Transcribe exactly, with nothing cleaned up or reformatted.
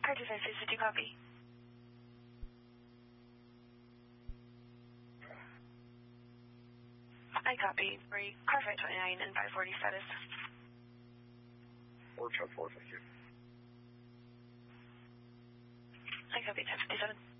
Car two five six, did you copy? I copy. Three. Car five twenty-nine and five forty status. four ten four, thank you. I copy ten fifty-seven.